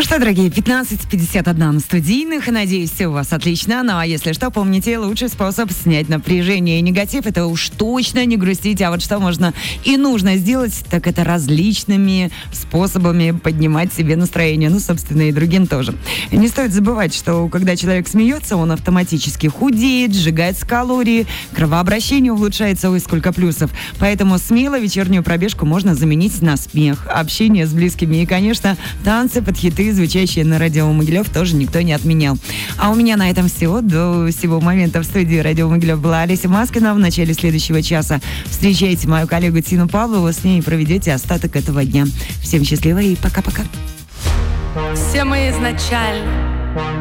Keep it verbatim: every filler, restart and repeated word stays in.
что, дорогие, пятнадцать пятьдесят один на студийных. Надеюсь, все у вас отлично. Ну, а если что, помните, лучший способ снять напряжение и негатив — это уж точно не грустить. А вот что можно и нужно сделать, так это различными способами поднимать себе настроение. Ну, собственно, и другим тоже. Не стоит забывать, что когда человек смеется, он автоматически худеет, сжигается калории, кровообращение улучшается. Ой, сколько плюсов. Поэтому смело вечернюю пробежку можно заменить на смех, общение с близкими и, конечно, танцы под хиты, звучащие на радио Могилев, тоже никто не отменял. А у меня на этом все. До сего момента в студии радио Могилев была Олеся Маскина. В начале следующего часа встречайте мою коллегу Тину Павлову. С ней проведете остаток этого дня. Всем счастливо и пока-пока. Все мы изначально